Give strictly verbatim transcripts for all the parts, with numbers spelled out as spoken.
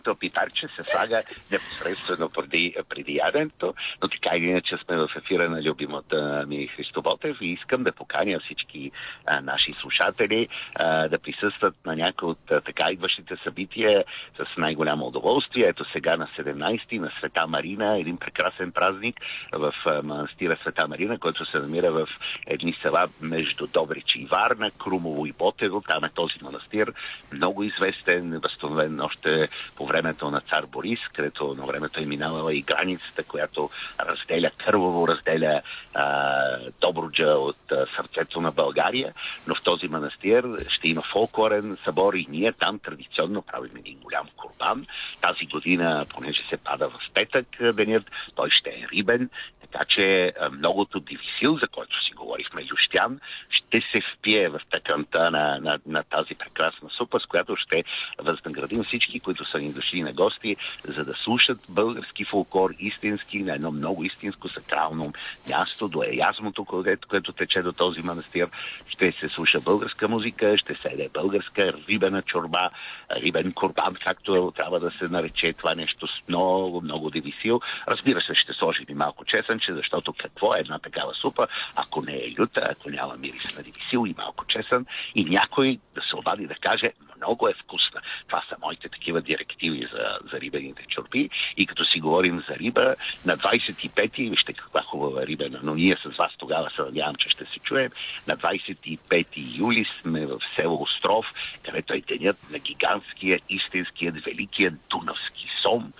червеното пипарче се слага непосредствено преди, преди яденето, но така или иначе сме в ефира на любимата ми Христо Ботев и искам да поканя всички а, наши слушатели а, да присъстват на някои от а, така идващите събития с най-голямо удоволствие. Ето сега на седемнайсети на Света Марина, един прекрасен празник в а, манастира Света Марина, който се намира в едни села между Добрич и Варна, Крумово и Ботево. Там е този манастир, много известен, възстановен още по времето на цар Борис, където на времето е минавала и границата, която разделя Кърваво, разделя а, Добруджа от а, сърцето на България, но в този манастир ще има фолклорен събор и ние там традиционно правим един голям курбан. Тази година, понеже се пада в петък денят, той ще е рибен, така че многото дивисил, за който си говорихме, Ющян, ще се впие в тъканта на, на, на тази прекрасна супа, с която ще възнаградим всички, които са ни дошли на гости, за да слушат български фолклор, истински, на едно много истинско сакрално място, до Еязмото, което, което тече до този манастир. Ще се слуша българска музика, ще се еде българска рибена чорба, рибен курбан, както трябва да се нарече това нещо с много, много дивисил. Разбира се, ще сложим и малко чесънче, защото какво е една такава супа, ако не е люта, ако няма мирис на дивисил и малко чесън, и някой да се обади да каже, много е вкусна. Това са моите такива директиви за, за рибените чорби. И като си говорим за риба, на двайсет и пети, вижте каква хубава рибена, но ние с вас тогава се надявам, че ще се чуем. На двайсет и пети юли сме в село Остров, където е денят на гигантския, истинският, великият дунавски сом.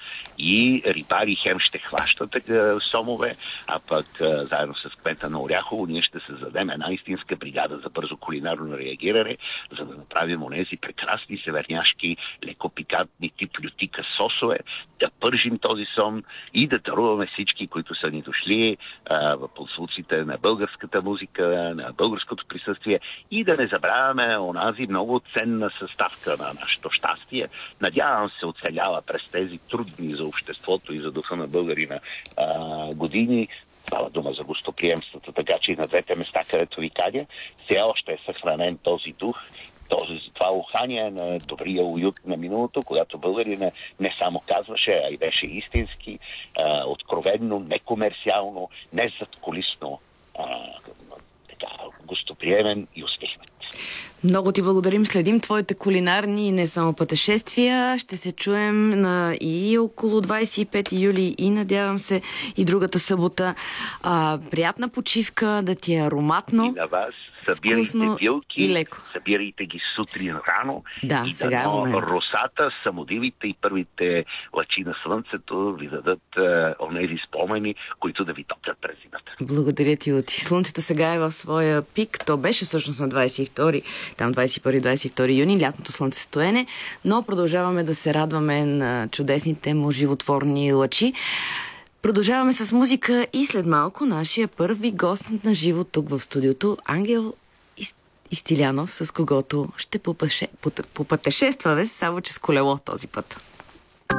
И рибари хем ще хващат сомове, а пък заедно с кмета на Оряхово ние ще създадем една истинска бригада за бързо кулинарно реагиране, за да направим онези прекрасни северняшки, леко пикантни тип лютика сосове, да пържим този сом и да даруваме всички, които са ни дошли а, в подслуците на българската музика, на българското присъствие и да не забравяме онази много ценна съставка на нашето щастие. Надявам се оцелява през тези трудни за обществото и за духа на българина а, години. Става дума за гостоприемството, така че и на двете места, където ви кадя, все още е съхранен този дух, този, това ухание на добрия уют на миналото, когато българина не само казваше, а и беше истински, а, откровенно, некомерциално, не задкулисно, а, така, гостоприемен и усмихнат. Много ти благодарим. Следим твоите кулинарни и не само пътешествия. Ще се чуем на и около двайсет и пети юли и надявам се и другата събота. А, приятна почивка, да ти е ароматно. И на вас. Събирайте билки, и леко. Събирайте ги сутрин рано да, и сега дано е росата, самодивите и първите лъчи на слънцето ви дадат е, онези спомени, които да ви топлят през зимата. Благодаря ти, Лути. Слънцето сега е в своя пик. То беше всъщност на двайсет и втори, там двайсет и първи двайсет и втори юни, лятното слънцестоене, но продължаваме да се радваме на чудесните му животворни лъчи. Продължаваме с музика и след малко нашия първи гост на живо тук в студиото, Ангел Истилянов, с когото ще попътешестваме, само че с колело този път.